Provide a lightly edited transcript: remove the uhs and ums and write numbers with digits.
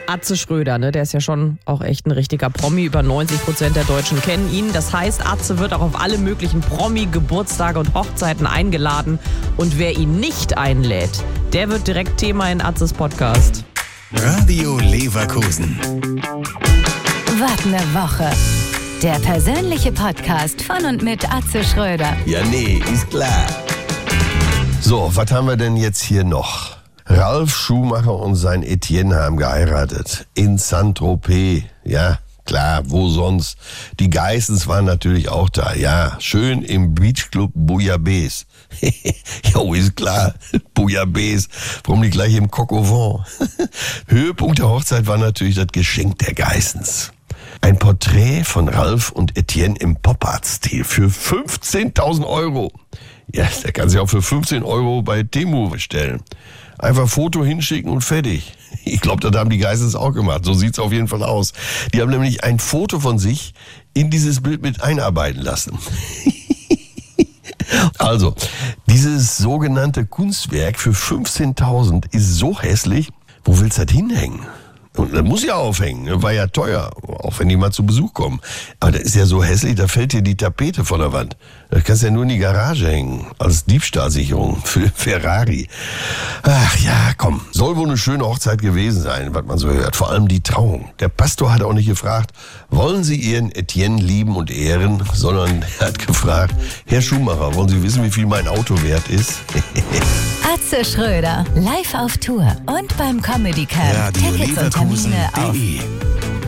Atze Schröder, ne? Der ist ja schon auch echt ein richtiger Promi. Über 90% der Deutschen kennen ihn. Das heißt, Atze wird auch auf alle möglichen Promi-Geburtstage und Hochzeiten eingeladen. Und wer ihn nicht einlädt, der wird direkt Thema in Atzes Podcast. Radio Leverkusen. Was eine Woche. Der persönliche Podcast von und mit Atze Schröder. Ja, nee, ist klar. So, was haben wir denn jetzt hier noch? Ralf Schumacher und sein Etienne haben geheiratet. In Saint-Tropez. Ja, klar, wo sonst? Die Geissens waren natürlich auch da. Ja, schön im Beachclub Bouillabaisse. Jo, ist klar. Bouillabaisse. Warum nicht gleich im Coq au Vent? Höhepunkt der Hochzeit war natürlich das Geschenk der Geissens. Ein Porträt von Ralf und Etienne im Pop-Art-Stil für 15.000 Euro. Ja, der kann sich auch für 15 Euro bei Temu bestellen. Einfach Foto hinschicken und fertig. Ich glaube, das haben die Geissens auch gemacht. So sieht's auf jeden Fall aus. Die haben nämlich ein Foto von sich in dieses Bild mit einarbeiten lassen. Also, dieses sogenannte Kunstwerk für 15.000 ist so hässlich. Wo willst du das hinhängen? Und das muss ja aufhängen, war ja teuer, auch wenn die mal zu Besuch kommen. Aber das ist ja so hässlich, da fällt dir die Tapete von der Wand. Das kannst du ja nur in die Garage hängen, als Diebstahlsicherung für Ferrari. Ach ja, komm, soll wohl eine schöne Hochzeit gewesen sein, was man so hört. Vor allem die Trauung. Der Pastor hat auch nicht gefragt, wollen Sie Ihren Etienne lieben und ehren, sondern er hat gefragt, Herr Schumacher, wollen Sie wissen, wie viel mein Auto wert ist? Atze Schröder, live auf Tour und beim Comedy Camp. Radio Tickets und Termine auf Leverkusen.de